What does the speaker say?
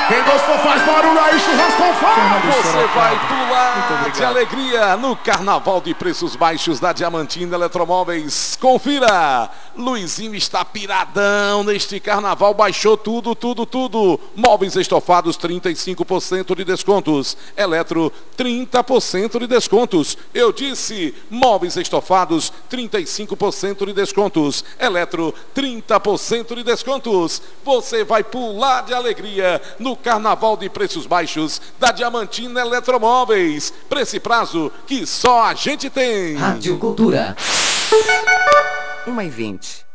Quem gostou faz barulho aí, churrascão faz. Você vai pular de alegria no Carnaval de Preços Baixos da Diamantina Eletromóveis. Confira, Luizinho está piradão neste Carnaval, baixou tudo. Móveis estofados 35% de descontos, Eletro 30% de descontos. Eu disse, móveis estofados 35% de descontos, Eletro 30% de descontos. Você vai pular de alegria no Carnaval de Preços Baixos da Diamantina Eletromóveis. Preço e prazo que só a gente tem. Rádio Cultura 1h20.